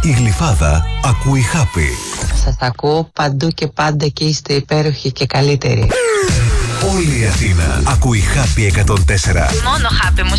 Η Γλυφάδα ακούει Happy. Σας ακούω παντού και πάντα και είστε υπέροχοι και καλύτεροι. Όλη η Αθήνα ακούει Happy 104. Μόνο Happy μου